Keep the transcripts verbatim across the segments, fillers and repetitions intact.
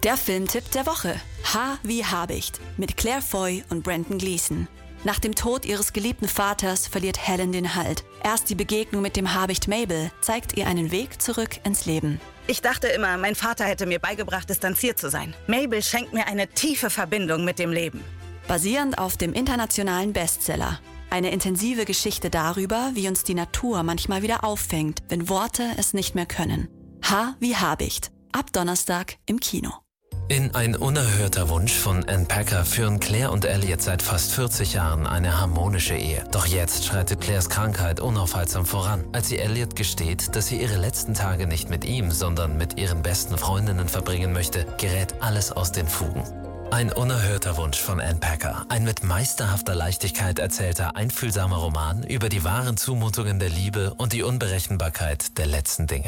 Der Filmtipp der Woche. Haar wie Habicht mit Claire Foy und Brendan Gleeson. Nach dem Tod ihres geliebten Vaters verliert Helen den Halt. Erst die Begegnung mit dem Habicht Mabel zeigt ihr einen Weg zurück ins Leben. Ich dachte immer, mein Vater hätte mir beigebracht, distanziert zu sein. Mabel schenkt mir eine tiefe Verbindung mit dem Leben. Basierend auf dem internationalen Bestseller. Eine intensive Geschichte darüber, wie uns die Natur manchmal wieder auffängt, wenn Worte es nicht mehr können. Haar wie Habicht. Ab Donnerstag im Kino. In Ein unerhörter Wunsch von Ann Packer führen Claire und Elliot seit fast vierzig Jahren eine harmonische Ehe. Doch jetzt schreitet Claires Krankheit unaufhaltsam voran. Als sie Elliot gesteht, dass sie ihre letzten Tage nicht mit ihm, sondern mit ihren besten Freundinnen verbringen möchte, gerät alles aus den Fugen. Ein unerhörter Wunsch von Ann Packer. Ein mit meisterhafter Leichtigkeit erzählter, einfühlsamer Roman über die wahren Zumutungen der Liebe und die Unberechenbarkeit der letzten Dinge.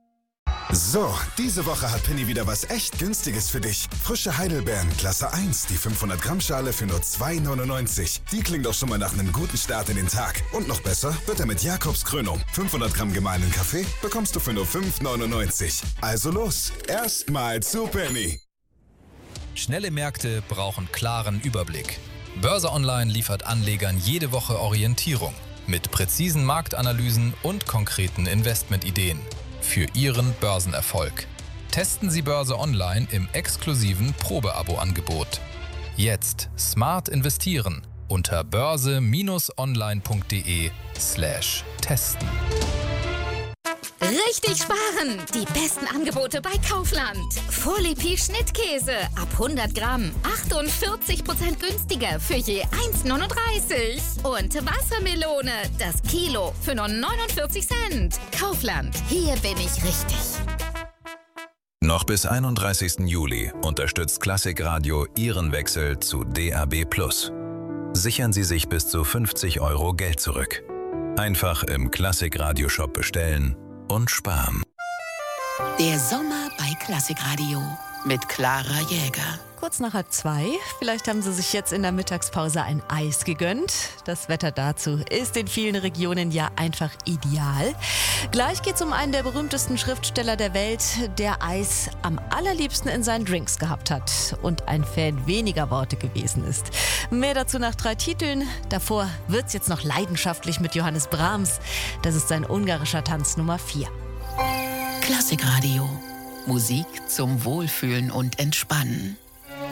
So, diese Woche hat Penny wieder was echt Günstiges für dich. Frische Heidelbeeren, Klasse eins, die fünfhundert Gramm Schale für nur zwei neunundneunzig. Die klingt doch schon mal nach einem guten Start in den Tag. Und noch besser wird er mit Jakobs Krönung. fünfhundert Gramm gemahlenen Kaffee bekommst du für nur fünf neunundneunzig. Also los, erstmal zu Penny. Schnelle Märkte brauchen klaren Überblick. Börse Online liefert Anlegern jede Woche Orientierung mit präzisen Marktanalysen und konkreten Investmentideen für Ihren Börsenerfolg. Testen Sie Börse Online im exklusiven Probeabo-Angebot. Jetzt smart investieren unter börse-online.de slash testen. Richtig sparen! Die besten Angebote bei Kaufland. Vorlipi Schnittkäse ab hundert Gramm. achtundvierzig Prozent günstiger für je eins neununddreißig. Und Wassermelone, das Kilo für nur neunundvierzig Cent. Kaufland, hier bin ich richtig. Noch bis einunddreißigsten Juli unterstützt Klassikradio Ihren Wechsel zu D A B plus. Sichern Sie sich bis zu fünfzig Euro Geld zurück. Einfach im Klassikradio-Shop bestellen und sparen. Der Sommer bei Klassikradio mit Clara Jäger. Kurz nach halb zwei. Vielleicht haben Sie sich jetzt in der Mittagspause ein Eis gegönnt. Das Wetter dazu ist in vielen Regionen ja einfach ideal. Gleich geht es um einen der berühmtesten Schriftsteller der Welt, der Eis am allerliebsten in seinen Drinks gehabt hat und ein Fan weniger Worte gewesen ist. Mehr dazu nach drei Titeln. Davor wird's jetzt noch leidenschaftlich mit Johannes Brahms. Das ist sein ungarischer Tanz Nummer vier. Klassikradio. Musik zum Wohlfühlen und Entspannen.